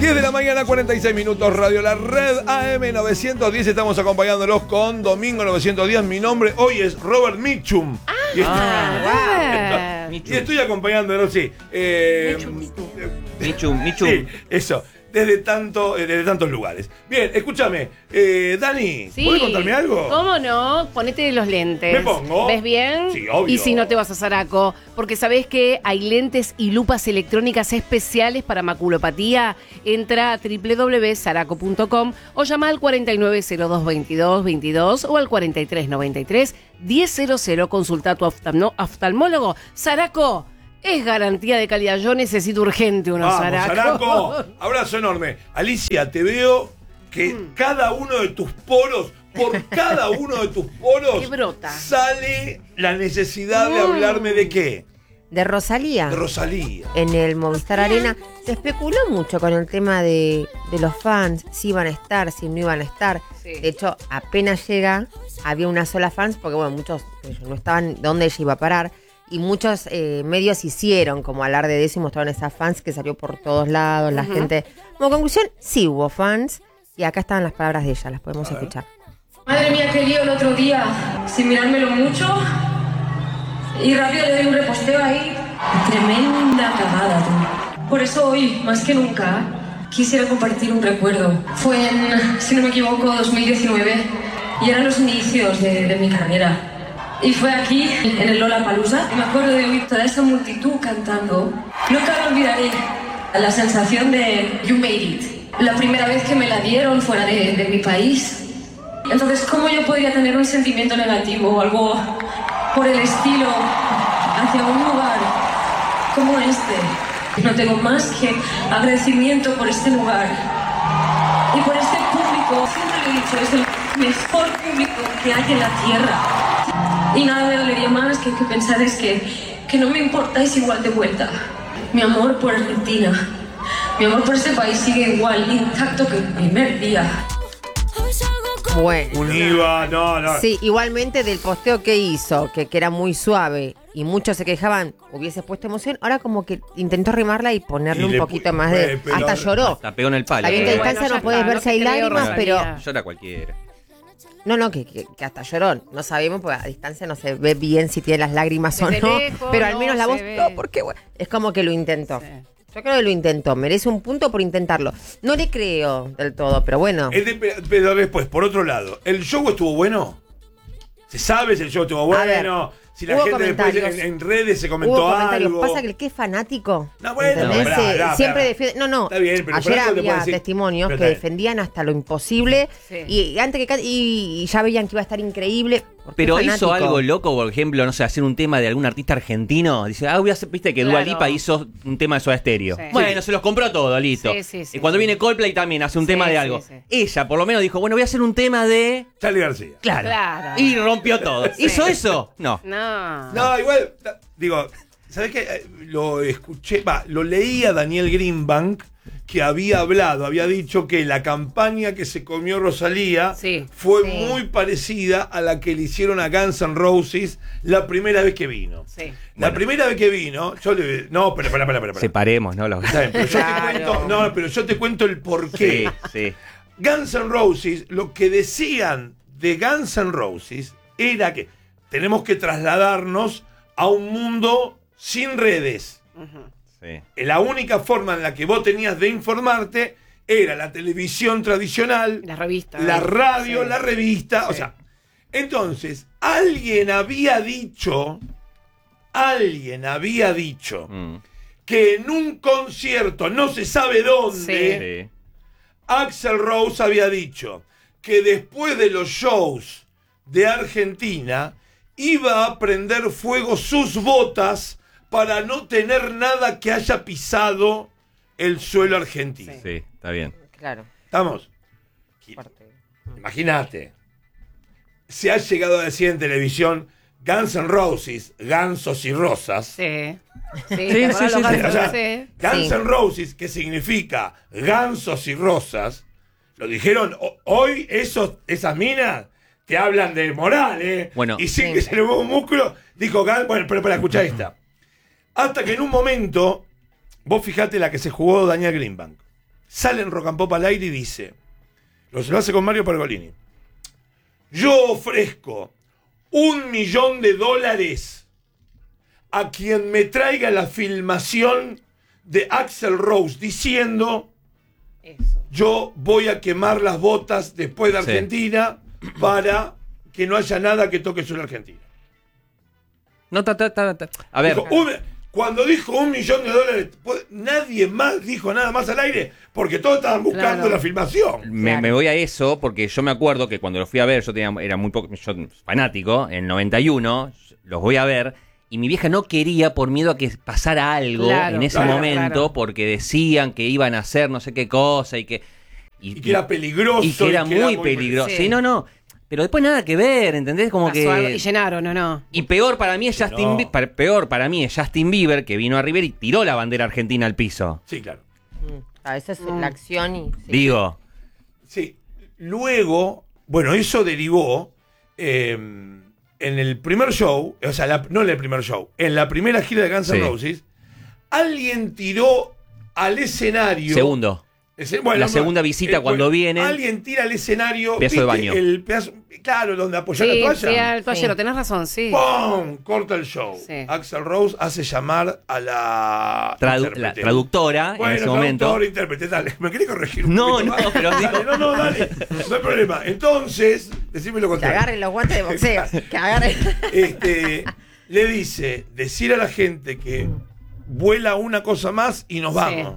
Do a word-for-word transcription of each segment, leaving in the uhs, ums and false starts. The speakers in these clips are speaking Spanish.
diez de la mañana, cuarenta y seis minutos, Radio La Red A M novecientos diez. Estamos acompañándolos con Domingo novecientos diez. Mi nombre hoy es Robert Mitchum. Ah, y, estoy, ah, y estoy acompañándolos, sí. Eh, Mitchum, Mitchum. Sí, eso. Desde, tanto, desde tantos lugares. Bien, escúchame, eh, Dani, Sí. ¿puedes contarme algo? ¿Cómo no? Ponete los lentes. ¿Me pongo? ¿Ves bien? Sí, obvio. Y si no te vas a Saraco, porque sabés que hay lentes y lupas electrónicas especiales para maculopatía. Entra a doble u doble u doble u punto saraco punto com o llama al cuarenta y nueve cero dos veintidós veintidós o al cuarenta y tres noventa y tres diez cero cero. Consulta a tu oftalmo- oftalmólogo. Saraco. Es garantía de calidad. Yo necesito urgente unos Vamos, Saraco. Saraco. Abrazo enorme. Alicia, te veo que Mm. cada uno de tus poros, por cada uno de tus poros, ¿Qué brota? sale la necesidad de Mm. hablarme de qué. De Rosalía. De Rosalía. En el Movistar Arena se especuló mucho con el tema de, de los fans, si iban a estar, si no iban a estar. Sí. De hecho, apenas llega, había una sola fans, porque bueno, muchos eh, no estaban dónde ella iba a parar. Y muchos eh, medios hicieron como alarde de eso y mostraron esas fans que salió por todos lados, la Ujú. gente. Como conclusión, sí hubo fans. Y acá están las palabras de ella, las podemos escuchar. Madre mía, qué lío el otro día, sin mirármelo mucho. Y rápido le doy un reposteo ahí. Tremenda cagada, tú. Por eso hoy, más que nunca, quisiera compartir un recuerdo. Fue en, si no me equivoco, dos mil diecinueve. Y eran los inicios de, de mi carrera. Y fue aquí, en el Lollapalooza. Y me acuerdo de oír toda esa multitud cantando. Nunca me olvidaré la sensación de You Made It. La primera vez que me la dieron fuera de, de mi país. Entonces, ¿cómo yo podría tener un sentimiento negativo o algo por el estilo hacia un lugar como este? No tengo más que agradecimiento por este lugar y por este público. Siempre lo he dicho, es el mejor público que hay en la tierra. Y nada me dolería más que, que pensar es que, que no me importáis igual de vuelta. Mi amor por Argentina, mi amor por este país sigue igual, intacto que el primer día. Bueno. Un IVA, no, no. Sí, igualmente del posteo que hizo, que, que era muy suave y muchos se quejaban, hubiese puesto emoción, ahora como que intentó rimarla y ponerle Y un le poquito pu- más de... eh, pero- hasta lloró. Hasta pegó en el palo. Está bien que a pero- distancia Bueno, no ya puedes está, ver no si hay te creo, lágrimas, pero... Rosalía. Llora cualquiera. No, no, que, que, que hasta lloró. No sabemos, porque a distancia no se ve bien si tiene las lágrimas o Desde no. lejos Pero al no menos la se voz, ve. no, porque bueno, es como que lo intentó. Sí. Yo creo que lo intentó. Merece un punto por intentarlo. No le creo del todo, pero bueno. Es de- pero después, por otro lado, ¿el show estuvo bueno? ¿Se sabe si el show estuvo A ver, bueno? Si la hubo gente después comentarios. en, en redes se comentó Hubo comentarios. algo. Pasa que el que es fanático. No, bueno, ¿entendés? pará, Se- pará, siempre pará. defiende. No, no. Está bien, pero ayer por algo te puedo había decir- testimonios pero que está bien. defendían hasta lo imposible. Sí. Y, y antes que ca- y, y ya veían que iba a estar increíble. porque Pero es hizo fanático. algo loco, por ejemplo, no sé, hacer un tema de algún artista argentino. Dice, ah, voy a hacer, viste que Dua Claro. Lipa hizo un tema de Soda Stereo. Sí. Bueno, se los compró todo, listo. Sí, sí, sí, y cuando sí. viene Coldplay también hace un Sí, tema de sí, algo. sí. Ella, por lo menos, dijo, bueno, voy a hacer un tema de... Charlie García. Claro. Claro. Y rompió todo. Sí. ¿Hizo eso? No. No. No, igual, ta- digo, ¿sabés qué? Eh, Lo escuché, va, lo leí a Daniel Greenbank, que había hablado, había dicho que la campaña que se comió Rosalía Sí. fue Sí. muy parecida a la que le hicieron a Guns N' Roses la primera vez que vino. Sí. La Bueno. primera vez que vino, yo le... No, pero para, para, para. Separemos, ¿no? Los... Está bien, pero yo Claro. te cuento, no, pero yo te cuento el porqué. Sí, sí. Guns N' Roses, lo que decían de Guns N' Roses era que tenemos que trasladarnos a un mundo sin redes. sí. La única forma en la que vos tenías de informarte era la televisión tradicional, La revista. la radio, Sí. la revista. O Sí. sea, entonces, alguien había dicho, alguien había dicho Mm. que en un concierto, no se sabe dónde, Sí. Axl Rose había dicho que después de los shows de Argentina iba a prender fuego sus botas para no tener nada que haya pisado el suelo argentino. Sí. Sí, está bien. Claro. ¿Estamos? Fuerte. Imagínate. Se ha llegado a decir en televisión Guns N' Roses, gansos y rosas. Sí. Sí, Sí, ¿te acordás sí, los sí, Guns sí. N' O sea, Roses? Guns Sí. N' Roses, que significa gansos y rosas, lo dijeron ho- hoy, esos, esas minas te hablan de moral, ¿eh? Bueno. y sin Sí. que se le mueva un músculo, dijo Guns, bueno, pero para escuchar esta. Hasta que en un momento, vos fijate la que se jugó Daniel Greenbank. sale en Rock and Pop al aire y dice, lo, lo hace con Mario Pergolini, yo ofrezco un millón de dólares a quien me traiga la filmación de Axl Rose diciendo, Eso. yo voy a quemar las botas después de Sí. Argentina para que no haya nada que toque sobre Argentina. No, ta, ta, ta, ta. A ver, Dijo, un- cuando dijo un millón de dólares, pues, nadie más dijo nada más al aire, porque todos estaban buscando Claro. la filmación. me, Claro. me voy a eso porque yo me acuerdo que cuando lo fui a ver, yo tenía, era muy poco, yo fanático, en noventa y uno, los voy a ver, y mi vieja no quería por miedo a que pasara algo Claro, en ese claro, momento, claro. porque decían que iban a hacer no sé qué cosa y que... Y que era peligroso. y que era muy peligroso. Sí. Sí, no, no. Pero después nada que ver, ¿entendés? Como Pasó algo que... y llenaron, ¿o no? Y peor para mí es Justin No. Bie- pa- peor para mí es Justin Bieber, que vino a River y tiró la bandera argentina al piso. Sí, claro. Mm. Ah, esa es la acción y... sí. Digo, Sí. Luego, bueno, eso derivó eh, en el primer show, o sea, la- no en el primer show, en la primera gira de Guns N' Sí. Roses, alguien tiró al escenario. segundo. Ese- bueno, La no, segunda visita cuando vienen. Alguien tira al escenario. Pedazo de ¿viste? baño. El pedazo, claro, donde apoyar Sí, la sí, toalla. al toallero, Sí. tenés razón, sí. ¡Pum! Corta el show. Sí. Axl Rose hace llamar a la, Tradu- intérprete. la traductora Bueno, en ese momento. traductor, intérprete, dale. ¿Me querés corregir un No, poquito no, más? pero Dale, digo- no, no, dale. No hay problema. Entonces, decime lo Que contrario. agarren los guantes de boxeo. Que agarren... Este, le dice, decir a la gente que vuela una cosa más y nos Sí. vamos.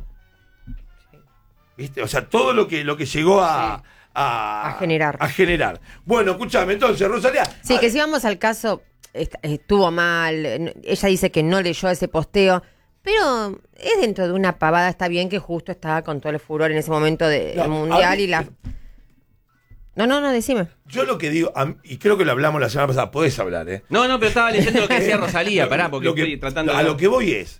¿Viste? O sea, todo lo que, lo que llegó a, a, A generar. a generar. Bueno, escúchame, entonces, Rosalía. Sí, ah, que si vamos al caso, est- estuvo mal, n- ella dice que no leyó ese posteo, pero es dentro de una pavada, está bien que justo estaba con todo el furor en ese momento del No, a mundial mí- y la... No, no, no, decime. Yo lo que digo, a- y creo que lo hablamos la semana pasada, podés hablar, ¿eh? No, no, pero estaba leyendo lo que decía Rosalía, Lo- pará, porque lo que- estoy tratando A de... lo que voy es,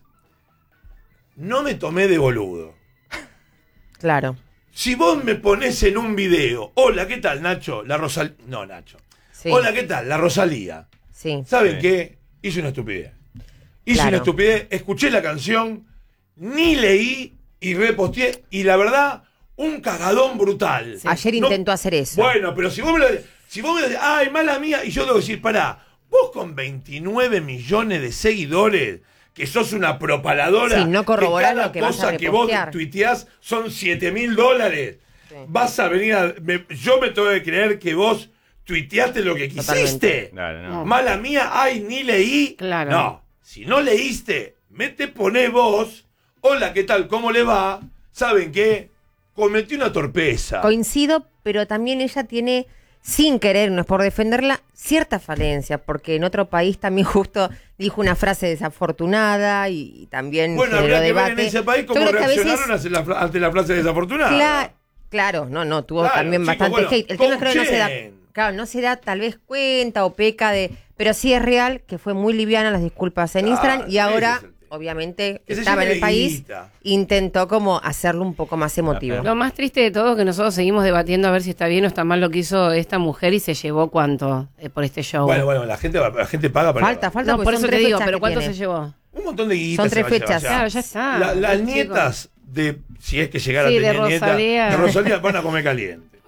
no me tomé de boludo. Claro. Si vos me pones en un video, hola, ¿qué tal, Nacho? La Rosalía. No, Nacho. Sí. Hola, ¿qué tal? La Rosalía. Sí. ¿Saben Sí. qué? Hice una estupidez. Hice Claro. una estupidez, escuché la canción, ni leí y reposteé, y la verdad, un cagadón brutal. Ayer No- intentó hacer eso. Bueno, pero si vos me lo si vos me lo decís, ay, mala mía, y yo debo decir, pará, vos con veintinueve millones de seguidores, que sos una propaladora, Sí, no corroborás cada lo que vas a cosa que vos repostear. tuiteás son siete mil dólares. Sí. Vas a venir a... me- yo me tengo que creer que vos tuiteaste lo que quisiste. Totalmente. Claro, no. Mala mía, ay, ni leí. Claro. No, si no leíste, me te ponés vos, hola, ¿qué tal? ¿Cómo le va? ¿Saben qué? Cometí una torpeza. Coincido, pero también ella tiene, sin querer, no es por defenderla, cierta falencia, porque en otro país también justo dijo una frase desafortunada y, y también Bueno, generó habría que ver debate. en ese país Yo cómo creo que a veces- reaccionaron ante la, fra- ante la frase desafortunada. Cla- claro, no, no, tuvo Claro, también chico, bastante bueno, hate. El tema es que ¿con no se da, quién? claro, no se da tal vez cuenta o peca de, pero sí es real que fue muy liviana las disculpas en Claro, Instagram y ese ahora, es el tema. obviamente, Que se estaba en llene el país, guita. intentó como hacerlo un poco más emotivo. Lo más triste de todo es que nosotros seguimos debatiendo a ver si está bien o está mal lo que hizo esta mujer y se llevó cuánto eh, por este show. Bueno, bueno, la gente, la gente paga para... Falta, falta, no, porque por son eso te tres digo, fechas pero que ¿cuánto tiene. se llevó? Un montón de guitas. Son se tres va a llevar, fechas. o sea, Claro, ya está. la- las Chicos. nietas de... Si es que llegara Sí, a de tener nieta, Rosalía. de Rosalía van a comer caliente.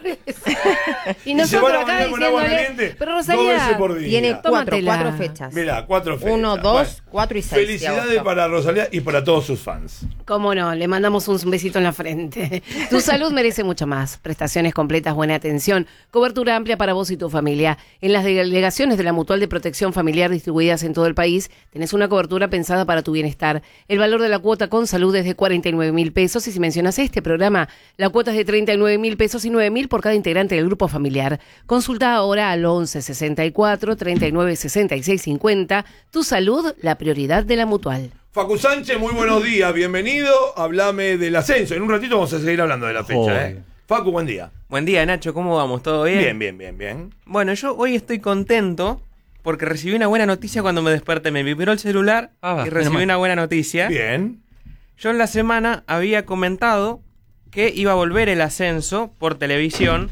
Y Y se nosotros van a acá bañar con agua diciéndole, caliente pero dos veces Rosalía, por día. Tiene cuatro, Tómatela. cuatro fechas. Mira, cuatro fechas. Uno, dos, cuatro y seis de Felicidades agosto. para Rosalía y para todos sus fans. cómo no, le mandamos un besito en la frente. Tu salud merece mucho más. Prestaciones completas, buena atención, cobertura amplia para vos y tu familia. En las delegaciones de la Mutual de Protección Familiar distribuidas en todo el país, tenés una cobertura pensada para tu bienestar. El valor de la cuota con salud es de cuarenta y nueve mil pesos y si mencionas este programa, la cuota es de treinta y nueve mil pesos y nueve mil por cada integrante del grupo familiar. Consulta ahora al once sesenta y cuatro, treinta y nueve, sesenta y seis cincuenta. Tu salud, la prioridad de la Mutual. Facu Sánchez, muy buenos días, bienvenido. Hablame del ascenso. En un ratito vamos a seguir hablando de la fecha. Joder. ¿eh? Facu, buen día. Buen día, Nacho, ¿cómo vamos? ¿Todo bien? Bien, bien, bien, bien. Bueno, yo hoy estoy contento porque recibí una buena noticia cuando me desperté. Me vibró el celular Ah, y menos recibí mal. una buena noticia. Bien. Yo en la semana había comentado que iba a volver el ascenso por televisión.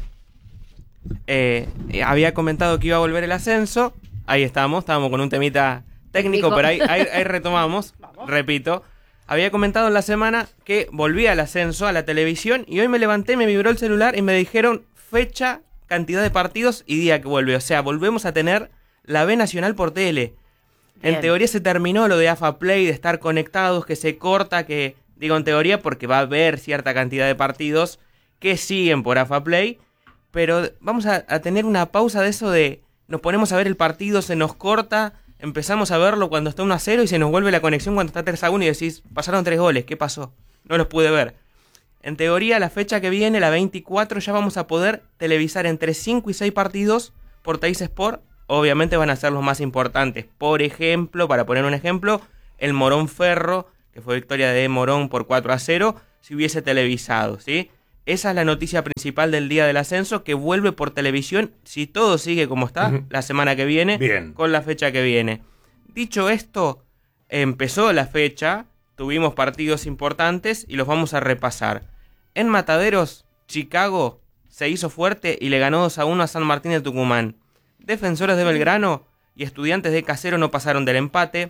Eh, eh, había comentado que iba a volver el ascenso. Ahí estamos, estábamos con un temita técnico, Técnico. pero ahí, ahí, ahí retomamos. Repito. había comentado en la semana que volvía al ascenso, a la televisión, y hoy me levanté, me vibró el celular y me dijeron fecha, cantidad de partidos y día que vuelve. O sea, volvemos a tener la B Nacional por tele. Bien. En teoría se terminó lo de AFA Play, de estar conectados, que se corta, que digo en teoría porque va a haber cierta cantidad de partidos que siguen por AFA Play, pero vamos a, a tener una pausa de eso de nos ponemos a ver el partido, se nos corta, empezamos a verlo cuando está uno a cero y se nos vuelve la conexión cuando está tres a uno y decís, pasaron tres goles, ¿qué pasó? No los pude ver. En teoría la fecha que viene, la veinticuatro, ya vamos a poder televisar entre cinco y seis partidos por Teis Sport. Obviamente van a ser los más importantes. Por ejemplo, para poner un ejemplo, el Morón Ferro, que fue victoria de Morón por cuatro a cero, si hubiese televisado, ¿sí? Esa es la noticia principal del día del ascenso, que vuelve por televisión, si todo sigue como está, uh-huh. la semana que viene, Bien. Con la fecha que viene. Dicho esto, empezó la fecha, tuvimos partidos importantes y los vamos a repasar. En Mataderos, Chicago se hizo fuerte y le ganó dos a uno a San Martín de Tucumán. Defensores de Belgrano y Estudiantes de Casero no pasaron del empate.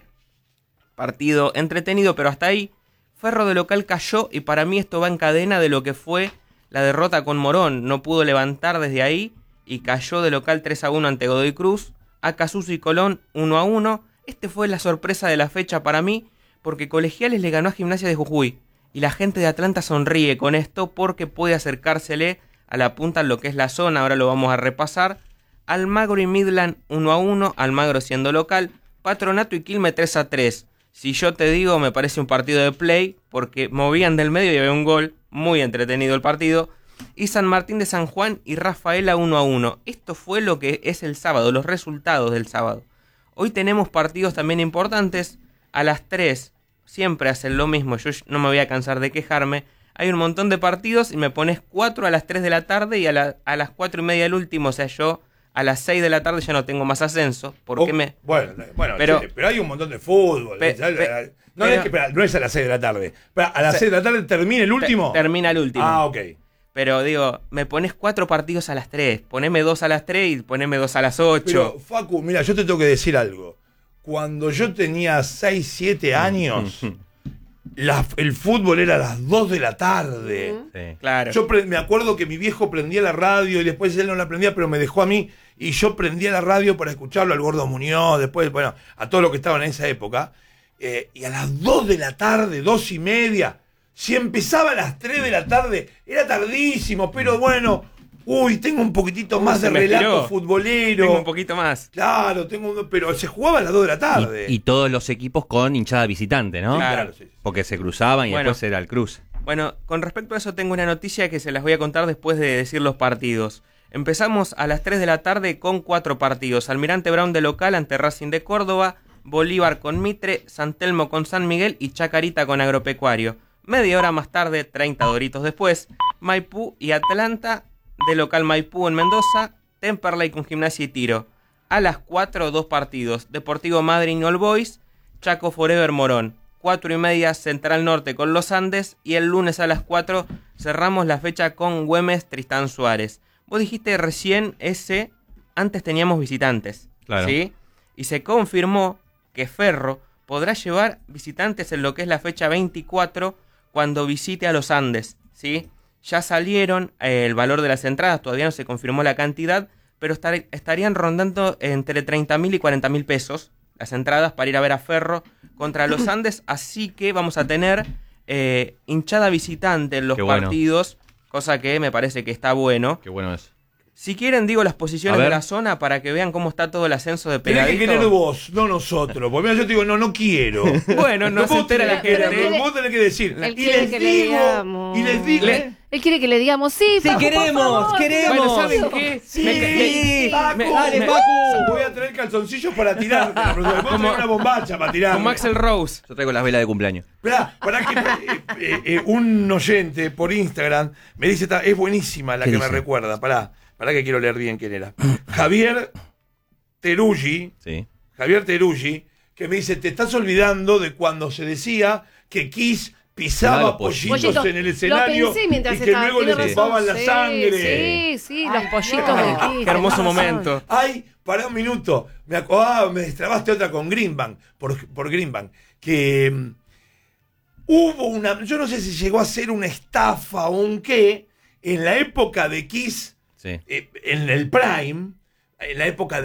Partido entretenido, pero hasta ahí. Ferro de local cayó y para mí esto va en cadena de lo que fue la derrota con Morón. No pudo levantar desde ahí y cayó de local tres a uno ante Godoy Cruz. Acasuso y Colón uno a uno. Este fue la sorpresa de la fecha para mí porque Colegiales le ganó a Gimnasia de Jujuy. Y la gente de Atlanta sonríe con esto porque puede acercársele a la punta en lo que es la zona. Ahora lo vamos a repasar. Almagro y Midland uno a uno, Almagro siendo local, Patronato y Quilmes tres a tres. Si yo te digo, me parece un partido de play, porque movían del medio y había un gol, muy entretenido el partido. Y San Martín de San Juan y Rafaela uno a uno. Esto fue lo que es el sábado, los resultados del sábado. Hoy tenemos partidos también importantes, a las tres, siempre hacen lo mismo, yo no me voy a cansar de quejarme. Hay un montón de partidos y me pones cuatro a las tres de la tarde y a, la, a las cuatro y media el último, o sea, yo... A las seis de la tarde ya no tengo más ascenso. ¿Por qué oh, me...? Bueno, bueno pero, sí, pero hay un montón de fútbol. Pe, pe, no, pero, es que, espera, no es a las seis de la tarde. Pero a las se, seis de la tarde termina el último. Te, termina el último. Ah, ok. Pero digo, me pones cuatro partidos a las tres. Poneme dos a las tres y poneme dos a las ocho. Pero, Facu, mira, yo te tengo que decir algo. Cuando yo tenía seis, siete años... La, el fútbol era a las dos de la tarde. Sí. Claro. Yo pre- me acuerdo que mi viejo prendía la radio y después él no la prendía, pero me dejó a mí y yo prendía la radio para escucharlo al Gordo Muñoz, después, bueno, a todos los que estaban en esa época. Eh, y a las dos de la tarde, dos y media, si empezaba a las tres de la tarde, era tardísimo, pero bueno, uy, tengo un poquitito más de relato tiró. futbolero. Tengo un poquito más. Claro, tengo un, pero se jugaba a las dos de la tarde. Y, y todos los equipos con hinchada visitante, ¿no? Claro, sí. Porque se cruzaban y bueno, después era el cruce. Bueno, con respecto a eso tengo una noticia que se las voy a contar después de decir los partidos. Empezamos a las tres de la tarde con cuatro partidos. Almirante Brown de local ante Racing de Córdoba, Bolívar con Mitre, San Telmo con San Miguel y Chacarita con Agropecuario. Media hora más tarde, treinta doritos después, Maipú y Atlanta, de local Maipú en Mendoza, Temperley con Gimnasia y Tiro. A las cuatro, dos partidos, Deportivo Madryn y All Boys, Chaco Forever Morón. Cuatro y media Central Norte con Los Andes y el lunes a las cuatro cerramos la fecha con Güemes Tristán Suárez. Vos dijiste recién ese, antes teníamos visitantes, claro. ¿sí? Y se confirmó que Ferro podrá llevar visitantes en lo que es la fecha veinticuatro cuando visite a Los Andes, ¿sí? Ya salieron eh, el valor de las entradas, todavía no se confirmó la cantidad, pero estar, estarían rondando entre treinta mil y cuarenta mil pesos las entradas para ir a ver a Ferro contra Los Andes, así que vamos a tener eh, hinchada visitante en los bueno. partidos, cosa que me parece que está bueno. Qué bueno es. Si quieren, digo las posiciones de la zona para que vean cómo está todo el ascenso de pegadito. Tenés que querer vos, no nosotros. Porque mira, yo te digo, no, no quiero. Bueno, no, no se entera la gente. Pero vos tenés que decir. Él y quiere les que le digo, digamos. y les digo. Le- Él quiere que le digamos, sí, Sí, Facu, queremos, por favor, queremos. Bueno, ¿saben qué? Sí, Me- me- Facu, me- dale, me- Facu. voy a traer calzoncillos para tirar. Vos Como- traer una bombacha para tirar. Con Axel Rose. Yo traigo las velas de cumpleaños. Esperá, pará que eh, eh, eh, un oyente por Instagram me dice, ta- es buenísima la ¿Qué que me dice? recuerda. Pará, pará que quiero leer bien quién era. Javier Teruggi, Sí. Javier Teruggi, que me dice, te estás olvidando de cuando se decía que Kiss pisaba Claro, pollitos Pollito, en el escenario lo pensé mientras y que estaba, luego le tiene chupaban razón, la sí, sangre. Sí, sí, los pollitos no. de Kiss. Qué hermoso tenés razón. momento. Ay, pará un minuto. Me, ac- ah, me destrabaste otra con Greenbank, por, por Greenbank, que mm, hubo una, yo no sé si llegó a ser una estafa o un qué, en la época de Kiss, Sí. eh, en el Prime, en la época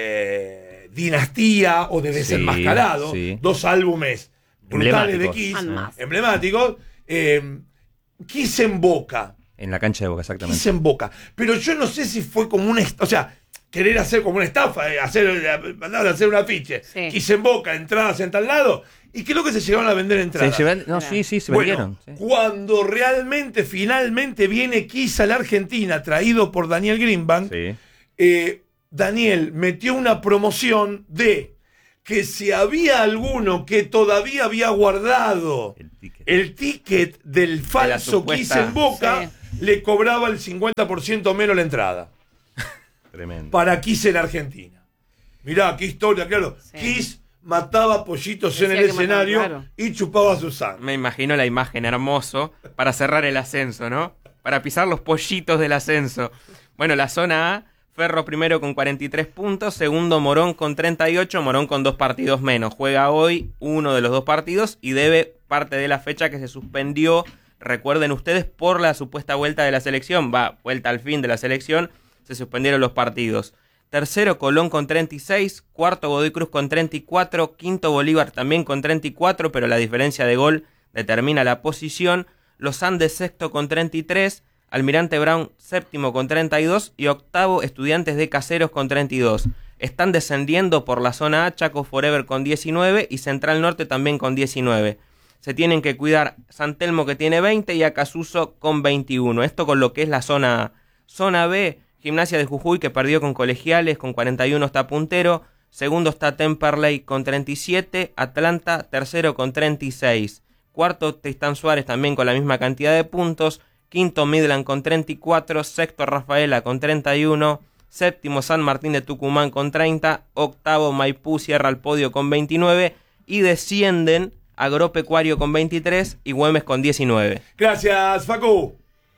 de Dinastía o de Desenmascarado, sí. dos álbumes brutales de Emblemáticos. Kiss, Además. emblemáticos, eh, Kiss en Boca. En la cancha de Boca, exactamente. Kiss en Boca. Pero yo no sé si fue como una... est- O sea, querer hacer como una estafa, eh, hacer, eh, mandar a hacer un afiche. Sí. Kiss en Boca, entradas en tal lado. Y creo que se llegaron a vender Se entradas. llevan- no, sí, sí, se Bueno, vendieron. sí. cuando realmente, finalmente viene Kiss a la Argentina, traído por Daniel Greenbank, Sí. eh, Daniel metió una promoción de que si había alguno que todavía había guardado El ticket. el ticket del falso supuesta- Kiss en Boca, Sí. le cobraba el cincuenta por ciento menos la entrada Tremendo. para Kiss en Argentina. Mirá, qué historia, claro. Sí. Kiss mataba pollitos en Decía el que mataba, escenario claro. y chupaba su sangre. Me imagino la imagen hermoso para cerrar el ascenso, ¿no? Para pisar los pollitos del ascenso. Bueno, la zona A, Ferro primero con cuarenta y tres puntos, segundo Morón con treinta y ocho, Morón con dos partidos menos. Juega hoy uno de los dos partidos y debe parte de la fecha que se suspendió, recuerden ustedes, por la supuesta vuelta de la selección. Va, vuelta al fin de la selección, se suspendieron los partidos. Tercero, Colón con treinta y seis, cuarto Godoy Cruz con treinta y cuatro, quinto Bolívar también con treinta y cuatro, pero la diferencia de gol determina la posición. Los Andes sexto con treinta y tres, Almirante Brown séptimo con treinta y dos y octavo Estudiantes de Caseros con treinta y dos. Están descendiendo por la zona A, Chaco Forever con diecinueve y Central Norte también con diecinueve. Se tienen que cuidar San Telmo, que tiene veinte, y Acasuso con veintiuno. Esto con lo que es la zona A. Zona B, Gimnasia de Jujuy, que perdió con Colegiales, con cuarenta y uno está puntero. Segundo está Temperley con treinta y siete. Atlanta, tercero con treinta y seis. Cuarto, Tristán Suárez también con la misma cantidad de puntos. Quinto, Midland con treinta y cuatro. Sexto, Rafaela con treinta y uno. Séptimo, San Martín de Tucumán con treinta. Octavo, Maipú cierra el podio con veintinueve. Y descienden Agropecuario con veintitrés y Güemes con diecinueve. Gracias, Facu.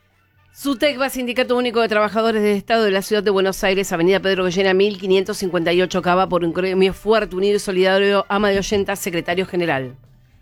SUTECBA, Sindicato Único de Trabajadores del Estado de la Ciudad de Buenos Aires, Avenida Pedro Bellena mil quinientos cincuenta y ocho, Cava, por un gremio fuerte, unido y solidario. Ama de Ollenta, secretario general.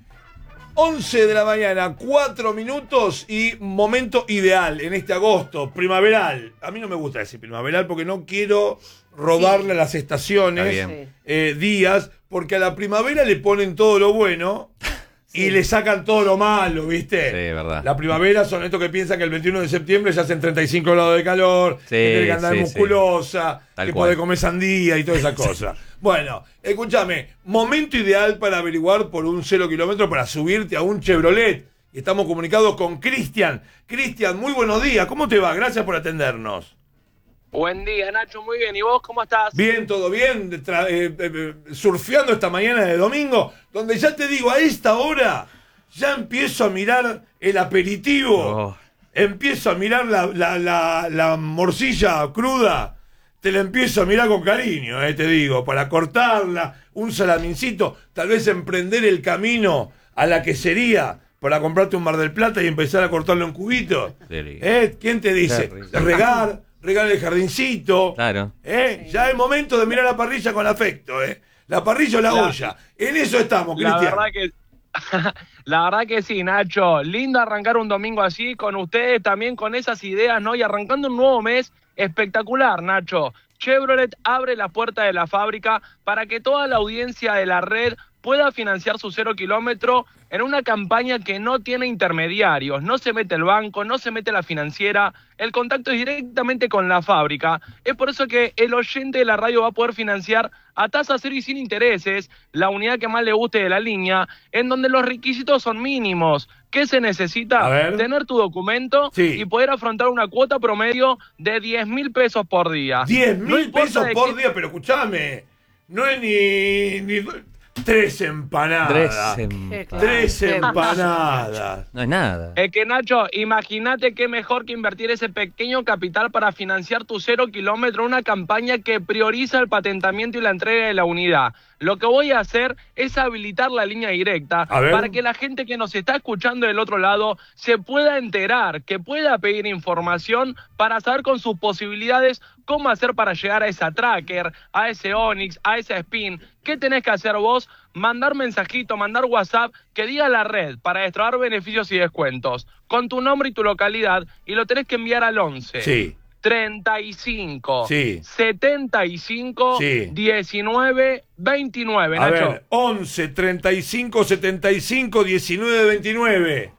once de la mañana, cuatro minutos y momento ideal en este agosto, primaveral. A mí no me gusta decir primaveral porque no quiero robarle a las estaciones Está bien. eh, días, porque a la primavera le ponen todo lo bueno y le sacan todo lo malo, ¿viste? Sí, verdad. La primavera son estos que piensan que el veintiuno de septiembre ya hacen treinta y cinco grados de calor, Sí, que tiene que andar sí, musculosa, Tal que cual. puede comer sandía y todas esas cosas. Bueno, escúchame, momento ideal para averiguar por un cero kilómetro para subirte a un Chevrolet. Y estamos comunicados con Cristian. Cristian, muy buenos días, ¿cómo te va? Gracias por atendernos. Buen día, Nacho, muy bien. ¿Y vos cómo estás? Bien, todo bien, Tra- eh, eh, eh, surfeando esta mañana de domingo, donde ya te digo, a esta hora ya empiezo a mirar el aperitivo, Oh. empiezo a mirar la, la, la, la morcilla cruda, te la empiezo a mirar con cariño, eh, te digo, para cortarla, un salamincito, tal vez emprender el camino a la quesería para comprarte un Mar del Plata y empezar a cortarlo en cubitos. Qué rico. ¿Eh? ¿Quién te dice? Qué rico. Regar, regar el jardincito. Claro. ¿Eh? Ya es momento de mirar la parrilla con afecto, ¿eh? La parrilla o la La- olla. En eso estamos, La Cristian. verdad que la verdad que sí, Nacho. Lindo arrancar un domingo así con ustedes, también con esas ideas, ¿no? Y arrancando un nuevo mes espectacular, Nacho. Chevrolet abre la puerta de la fábrica para que toda la audiencia de la red pueda financiar su cero kilómetro en una campaña que no tiene intermediarios, no se mete el banco, no se mete la financiera, el contacto es directamente con la fábrica. Es por eso que el oyente de la radio va a poder financiar a tasa cero y sin intereses la unidad que más le guste de la línea, en donde los requisitos son mínimos. ¿Qué se necesita? A ver. Tener tu documento Sí. y poder afrontar una cuota promedio de diez mil pesos por día. diez No mil importa pesos de por qué- día, pero escúchame. No es ni, ni do- tres empanadas. Tres em- Qué claro. Tres Qué empanadas. No es nada. Es que, Nacho, imagínate qué mejor que invertir ese pequeño capital para financiar tu cero kilómetro, una campaña que prioriza el patentamiento y la entrega de la unidad. Lo que voy a hacer es habilitar la línea directa A ver. para que la gente que nos está escuchando del otro lado se pueda enterar, que pueda pedir información para saber con sus posibilidades cómo hacer para llegar a esa tracker, a ese Onix, a ese Spin. ¿Qué tenés que hacer vos? Mandar mensajito, mandar WhatsApp que diga la red para destrabar beneficios y descuentos con tu nombre y tu localidad, y lo tenés que enviar al once. Sí. treinta y cinco, Sí. setenta y cinco, Sí. diecinueve, veintinueve, A Nacho. ver, once, treinta y cinco, setenta y cinco, diecinueve, veintinueve.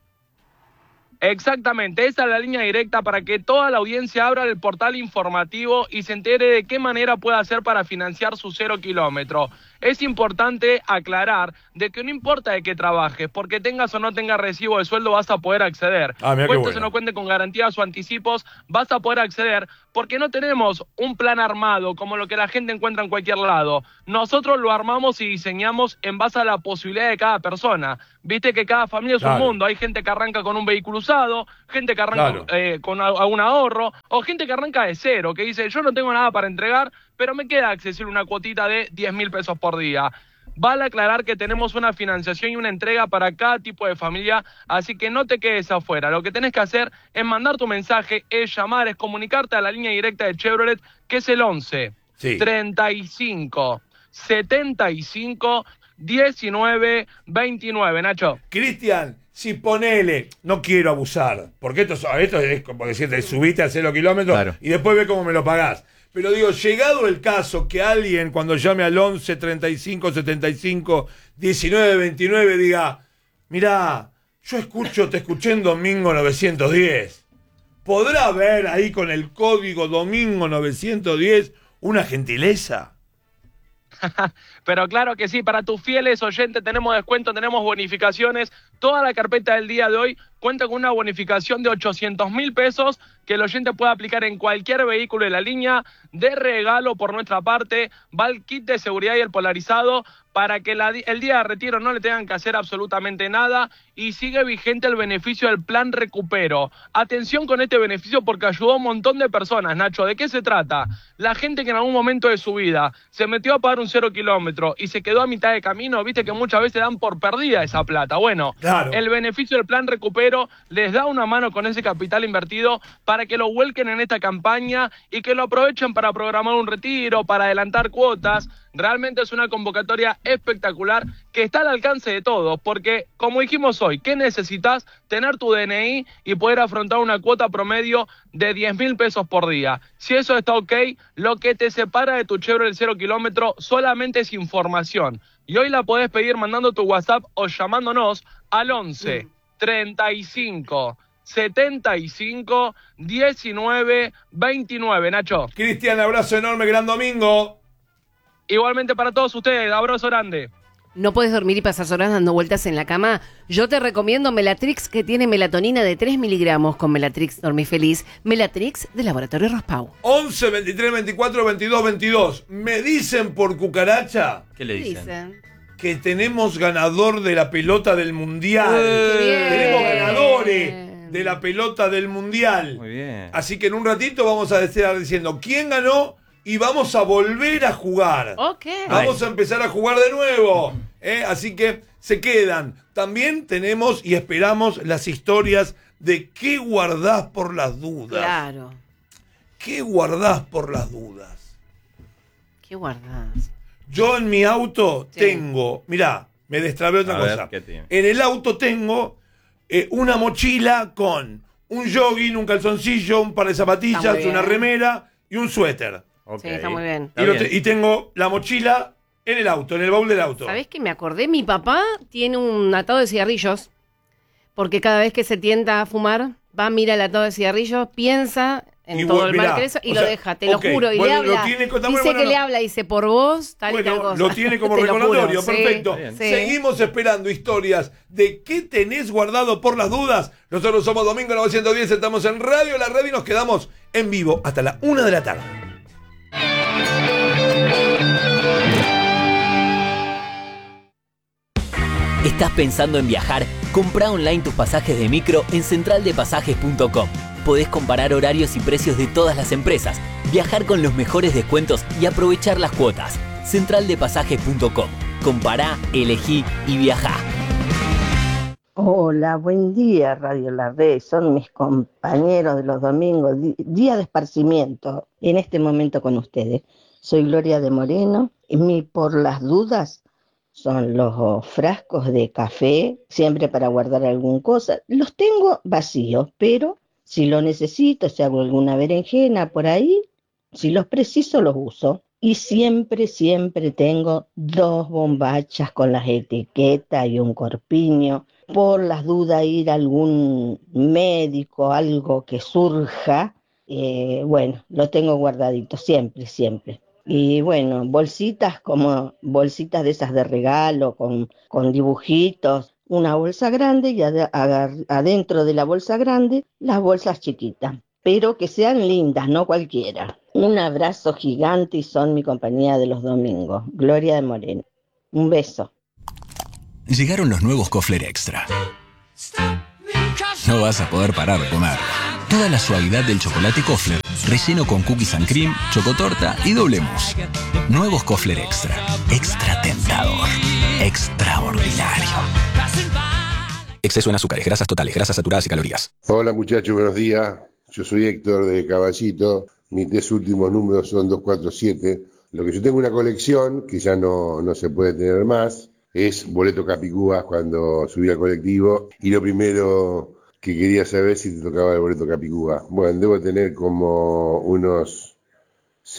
Exactamente, esa es la línea directa para que toda la audiencia abra el portal informativo y se entere de qué manera puede hacer para financiar su cero kilómetro. Es importante aclarar de que no importa de qué trabajes, porque tengas o no tengas recibo de sueldo vas a poder acceder. Ah, mirá qué Cuentes bueno. o no cuente con garantías o anticipos, vas a poder acceder porque no tenemos un plan armado como lo que la gente encuentra en cualquier lado. Nosotros lo armamos y diseñamos en base a la posibilidad de cada persona. Viste que cada familia es Claro. un mundo. Hay gente que arranca con un vehículo usado, gente que arranca Claro. eh, con a- a un ahorro, o gente que arranca de cero, que dice, yo no tengo nada para entregar, pero me queda accesible una cuotita de diez mil pesos por día. Vale aclarar que tenemos una financiación y una entrega para cada tipo de familia, así que no te quedes afuera. Lo que tenés que hacer es mandar tu mensaje, es llamar, es comunicarte a la línea directa de Chevrolet, que es el once, Sí. treinta y cinco, setenta y cinco, diecinueve, veintinueve, Nacho. Cristian, si ponele, no quiero abusar, porque esto, es- esto es como decirte, subiste a cero kilómetros Claro. y después ve cómo me lo pagás. Pero digo, llegado el caso que alguien cuando llame al once, treinta y cinco, setenta y cinco, diecinueve, veintinueve diga, mirá, yo escucho, te escuché en Domingo novecientos diez. ¿Podrá haber ahí con el código Domingo novecientos diez una gentileza? Pero claro que sí, para tus fieles oyentes tenemos descuento, tenemos bonificaciones. Toda la carpeta del día de hoy cuenta con una bonificación de ochocientos mil pesos que el oyente puede aplicar en cualquier vehículo de la línea. De regalo por nuestra parte va el kit de seguridad y el polarizado para que la, el día de retiro no le tengan que hacer absolutamente nada, y sigue vigente el beneficio del plan recupero. Atención con este beneficio porque ayudó a un montón de personas, Nacho. ¿De qué se trata? La gente que en algún momento de su vida se metió a pagar un cero kilómetro y se quedó a mitad de camino, viste que muchas veces dan por perdida esa plata. Bueno, Claro. el beneficio del plan recupero les da una mano con ese capital invertido para que lo vuelquen en esta campaña y que lo aprovechen para programar un retiro, para adelantar cuotas. Realmente es una convocatoria espectacular que está al alcance de todos, porque como dijimos hoy, ¿qué necesitas? Tener tu D N I y poder afrontar una cuota promedio de diez mil pesos por día. Si eso está ok, lo que te separa de tu Chevrolet cero kilómetro solamente es información. Y hoy la podés pedir mandando tu WhatsApp o llamándonos al once, treinta y cinco, setenta y cinco, diecinueve, veintinueve, Nacho. Cristian, abrazo enorme, gran domingo. Igualmente para todos ustedes, abrazo grande. ¿No puedes dormir y pasar horas dando vueltas en la cama? Yo te recomiendo Melatrix, que tiene melatonina de tres miligramos. Con Melatrix dormí feliz. Melatrix de Laboratorio Rospau. once, veintitrés, veinticuatro, veintidós, veintidós. Me dicen por cucaracha ¿Qué le dicen? que tenemos ganador de la pelota del mundial. ¡Qué bien! Tenemos ganadores de la pelota del mundial. Muy bien. Así que en un ratito vamos a estar diciendo quién ganó y vamos a volver a jugar. Ok. Vamos a empezar a jugar de nuevo. ¿eh? Así que se quedan. También tenemos y esperamos las historias de qué guardás por las dudas. Claro. ¿Qué guardás por las dudas? ¿Qué guardás? Yo en mi auto Sí. tengo, mirá, me destrabé otra A ver, cosa. ¿qué tiene? En el auto tengo eh, una mochila con un jogging, un calzoncillo, un par de Está zapatillas, muy bien. una remera y un suéter. Ok. Sí, está muy bien. Está Y, lo bien. te- y tengo la mochila en el auto, en el baúl del auto. ¿Sabés qué me acordé? Mi papá tiene un atado de cigarrillos, porque cada vez que se tienta a fumar, va, mira el atado de cigarrillos, piensa en Y todo vos, el mirá, mal que eso y o lo sea, deja, te ok, lo juro. Y bueno, le lo habla. tiene con- está muy Dice bueno, que no. le habla, dice por vos, tal y tal Bueno, cosa. lo tiene como Te lo recordatorio, juro, sí, perfecto. Bien. sí. Seguimos esperando historias de qué tenés guardado por las dudas. Nosotros somos Domingo novecientos diez, estamos en Radio La Red y nos quedamos en vivo hasta la una de la tarde. ¿Estás pensando en viajar? Comprá online tus pasajes de micro en central de pasajes punto com. Podés comparar horarios y precios de todas las empresas, viajar con los mejores descuentos y aprovechar las cuotas. central de pasajes punto com. Compará, elegí y viajá. Hola, buen día, Radio La Red. Son mis compañeros de los domingos, di- día de esparcimiento, en este momento con ustedes. Soy Gloria de Moreno, y mi por las dudas son los frascos de café, siempre para guardar alguna cosa. Los tengo vacíos, pero si lo necesito, si hago alguna berenjena por ahí, si los preciso, los uso. Y siempre, siempre tengo dos bombachas con las etiquetas y un corpiño. Por las dudas, ir a algún médico, algo que surja, eh, bueno, lo tengo guardadito, siempre, siempre. Y bueno, bolsitas como bolsitas de esas de regalo, con, con dibujitos, una bolsa grande y ad- agar- adentro de la bolsa grande, las bolsas chiquitas, pero que sean lindas, no cualquiera. Un abrazo gigante y son mi compañía de los domingos. Gloria de Moreno. Un beso. Llegaron los nuevos Kofler Extra. No vas a poder parar de comer. Toda la suavidad del chocolate Kofler, relleno con cookies and cream, chocotorta y doble mousse. Nuevos Kofler Extra. Extra tentador. Extraordinario. Exceso en azúcares, grasas totales, grasas saturadas y calorías. Hola muchachos, buenos días. Yo soy Héctor de Caballito. Mis tres últimos números son dos cuatro siete. Lo que yo tengo una colección, que ya no, no se puede tener más, es boleto Capicúa cuando subí al colectivo. Y lo primero que quería saber si te tocaba el boleto Capicúa. Bueno, debo tener como unos